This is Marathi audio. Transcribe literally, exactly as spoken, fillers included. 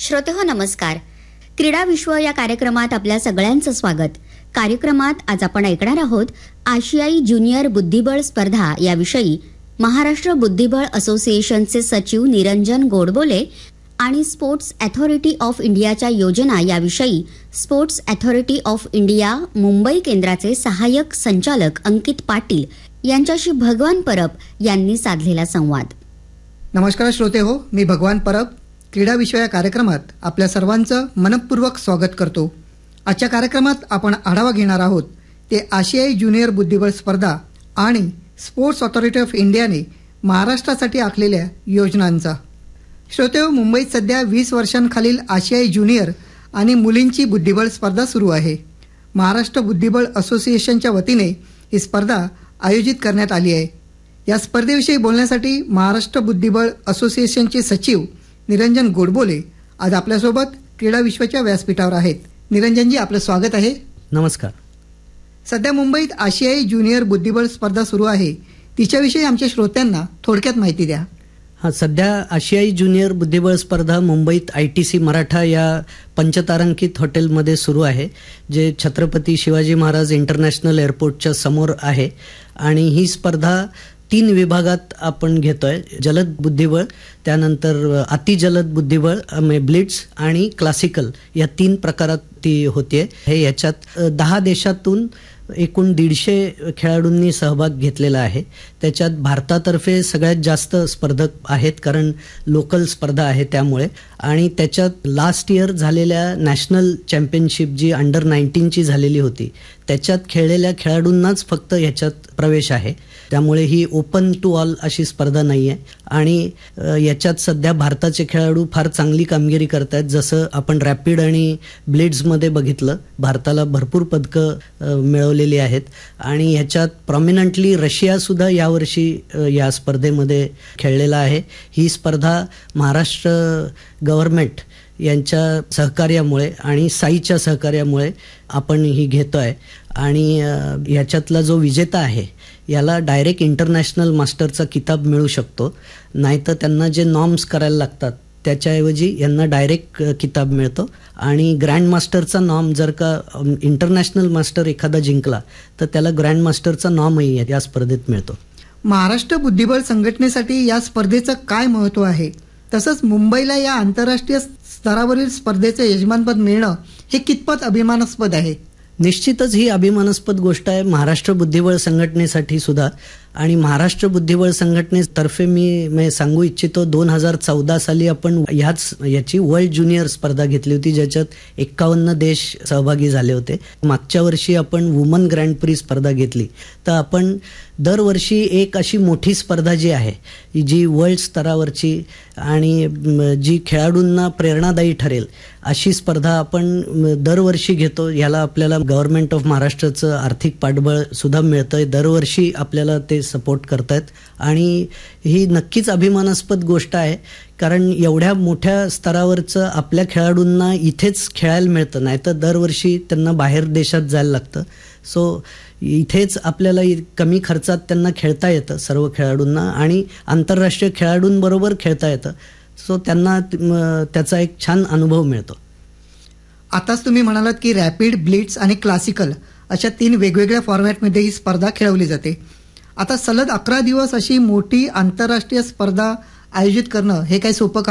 श्रोतेहो नमस्कार. क्रीडा विश्व या कार्यक्रमात आपल्या सगळ्यांचं स्वागत. कार्यक्रमात आज आपण ऐकणार आहोत आशियाई ज्युनियर बुद्धिबळ स्पर्धा याविषयी महाराष्ट्र बुद्धिबळ असोसिएशनचे सचिव निरंजन गोडबोले आणि स्पोर्ट्स अथॉरिटी ऑफ इंडियाच्या योजना याविषयी sports authority of India Mumbai केंद्राचे सहाय्यक संचालक अंकित पाटील यांच्याशी भगवान परब यांनी साधलेला संवाद. नमस्कार श्रोते हो, मी भगवान परब क्रीडा विषय या कार्यक्रमात आपल्या सर्वांचं मनपूर्वक स्वागत करतो. आजच्या कार्यक्रमात आपण आढावा घेणार आहोत ते आशियाई ज्युनियर बुद्धिबळ स्पर्धा आणि स्पोर्ट्स अथॉरिटी ऑफ इंडियाने महाराष्ट्रासाठी आखलेल्या योजनांचा. श्रोते हो, मुंबईत सध्या वीस वर्षांखालील आशियाई ज्युनियर आणि मुलींची बुद्धिबळ स्पर्धा सुरू आहे. महाराष्ट्र बुद्धिबळ असोसिएशनच्या वतीने ही स्पर्धा आयोजित करण्यात आली आहे. या स्पर्धेविषयी बोलण्यासाठी महाराष्ट्र बुद्धिबळ असोसिएशनचे सचिव निरंजन गोडबोले आज आपल्यासोबत क्रीडा विश्वाच्या व्यासपीठावर आहेत. निरंजनजी, आपलं स्वागत आहे. नमस्कार. सध्या मुंबईत आशियाई ज्युनियर बुद्धिबळ स्पर्धा सुरू आहे, तिच्याविषयी आमच्या श्रोत्यांना थोडक्यात माहिती द्या. हा, सध्या आशियाई ज्युनियर बुद्धिबळ स्पर्धा मुंबईत आय टी सी मराठा या पंचतारांकित हॉटेलमध्ये सुरू आहे, जे छत्रपती शिवाजी महाराज इंटरनॅशनल एअरपोर्टच्या समोर आहे. आणि ही स्पर्धा तीन विभागात आपण घेतोय: जलद बुद्धिबळ, त्यानंतर अतिजलद बुद्धिबळ, ब्लिट्स आणि क्लासिकल या तीन प्रकारात ती होते. हे याच्यात दहा देशातून एकूण दीडशे खेळाडूंनी सहभाग घेतलेला आहे. त्याच्यात भारतातर्फे सगळ्यात जास्त स्पर्धक आहेत, कारण लोकल स्पर्धा आहे त्यामुळे. आणि त्याच्यात लास्ट इयर झालेल्या नॅशनल चॅम्पियनशिप जी अंडर नाईन्टीनची झालेली होती, त्याच्यात खेळलेल्या खेळाडूंनाच फक्त ह्याच्यात प्रवेश आहे. त्यामुळे ही ओपन टू ऑल अशी स्पर्धा नाही आहे. आणि याच्यात सध्या भारताचे खेळाडू फार चांगली कामगिरी करत आहेत. जसं आपण रॅपिड आणि ब्लिट्समध्ये बघितलं, भारताला भरपूर पदकं मिळवलेली आहेत. आणि ह्याच्यात प्रॉमिनंटली रशियासुद्धा यावर्षी या स्पर्धेमध्ये खेळलेला आहे. ही स्पर्धा महाराष्ट्र गव्हर्नमेंट यांच्या सहकार्यामुळे आणि साईच्या सहकार्यामुळे आपण ही घेतो आहे. आणि ह्याच्यातला जो विजेता आहे याला डायरेक्ट इंटरनॅशनल मास्टरचा किताब मिळू शकतो. नाहीतर त्यांना जे नॉर्म्स करायला लागतात त्याच्याऐवजी यांना डायरेक्ट किताब मिळतो. आणि ग्रँड मास्टरचा नॉर्म जर का इंटरनॅशनल मास्टर एखादा जिंकला तर त्याला ग्रँड मास्टरचा नॉर्मही या स्पर्धेत मिळतो. महाराष्ट्र बुद्धिबळ संघटनेसाठी या स्पर्धेचं काय महत्त्व आहे, तसंच मुंबईला या आंतरराष्ट्रीय स्तरावरील स्पर्धेचं यजमानपद मिळणं हे कितपत अभिमानास्पद आहे? निश्चितच ही अभिमानास्पद गोष्ट आहे महाराष्ट्र बुद्धिबळ संघटनेसाठी सुद्धा. आणि महाराष्ट्र बुद्धिबळ संघटनेतर्फे मी, मी सांगू इच्छितो, दोन हजार चौदा साली आपण ह्याच याची वर्ल्ड ज्युनियर स्पर्धा घेतली होती, ज्याच्यात एक्कावन्न देश सहभागी झाले होते. मागच्या वर्षी आपण वुमन ग्रँड प्री स्पर्धा घेतली. तर आपण दरवर्षी एक अशी मोठी स्पर्धा जी आहे, जी वर्ल्ड स्तरावरची आणि जी खेळाडूंना प्रेरणादायी ठरेल अशी स्पर्धा आपण दरवर्षी घेतो. याला आपल्याला गव्हर्नमेंट ऑफ महाराष्ट्राचं आर्थिक पाठबळ सुद्धा मिळतंय. दरवर्षी आपल्याला ते सपोर्ट करतायत. आणि ही नक्कीच अभिमानास्पद गोष्ट आहे, कारण एवढ्या मोठ्या स्तरावरचं आपल्या खेळाडूंना इथेच खेळायला मिळतं, नाही तर दरवर्षी त्यांना बाहेर देशात जायला लागतं. सो इथेच आपल्याला कमी खर्चात त्यांना खेळता येतं सर्व खेळाडूंना, आणि आंतरराष्ट्रीय खेळाडूंबरोबर खेळता येतं. सो त्यांना त्याचा एक छान अनुभव मिळतो. आताच तुम्ही म्हणालात की रॅपिड, ब्लिट्स आणि क्लासिकल अशा तीन वेगवेगळ्या फॉर्मॅटमध्ये ही स्पर्धा खेळवली जाते. आता सलग अकरा दिवस अशी मोठी आंतरराष्ट्रीय स्पर्धा आयोजित करणं हे काही सोपं काम